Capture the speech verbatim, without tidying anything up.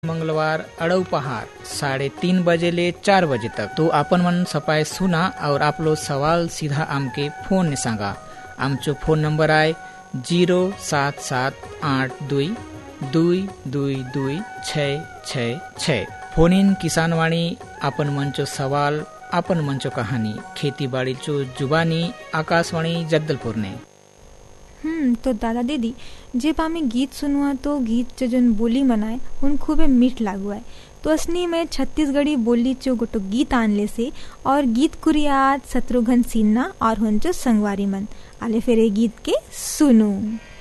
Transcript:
मंगलवार अड़ऊ पहाड़ साढ़े तीन बजे ले चार बजे तक। तो अपन मन सपाए सुना और आप लोग सवाल सीधा आम के फोन ने सांगा। आमचो फोन नंबर आए जीरो सात सात आठ दुई दुई दुई दुई छः छः छः। फोन इन किसान वाणी अपन मंचो सवाल अपन मंचो कहानी खेती बाड़ी चो जुबानी आकाशवाणी जगदलपुर ने। हम्म तो दादा दीदी जब हमें गीत सुनुआ तो गीत जो जन बोली मनाए उन खूबे मीठ लागू है। तो असनी में छत्तीसगढ़ी बोली चो गोटो गीत आनले से और गीत कुरियात शत्रुघ्न सिन्हा और हुन चो संगवारी मन आले फिर गीत के सुनू।